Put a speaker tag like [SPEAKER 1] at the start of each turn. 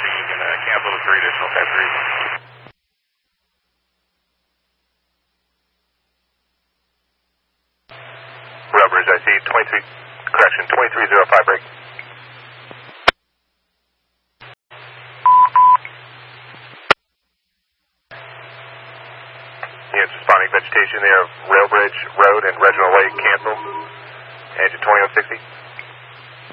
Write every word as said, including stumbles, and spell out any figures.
[SPEAKER 1] crossing, you can uh, cancel the three additional type three.
[SPEAKER 2] Rail Bridge, I see twenty-three, correction, twenty-three oh five break. Units responding vegetation there, Rail Bridge Road and Reginald Lake cancel. Engine twenty-one sixty.